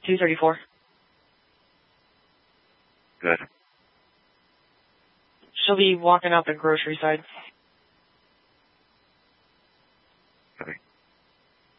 234. Good. She'll be walking out the grocery side.